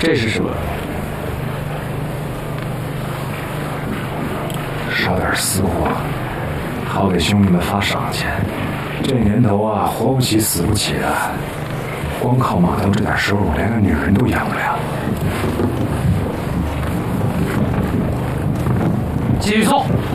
这是什么？ 烧点私货，好给兄弟们发赏钱。这年头啊，活不起死不起的，光靠码头这点收入，连个女人都养不了。 继续送。